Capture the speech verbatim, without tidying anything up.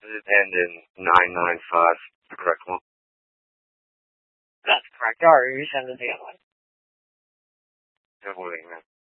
Does it end in nine nine five, the correct one? That's correct. Alright, you send it the other one. Definitely, man.